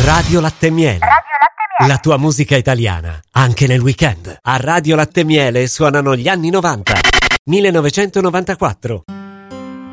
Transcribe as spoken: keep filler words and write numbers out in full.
Radio Latte Miele. Radio Latte Miele. La tua musica italiana, anche nel weekend. A Radio Latte Miele suonano gli anni novanta. millenovecentonovantaquattro.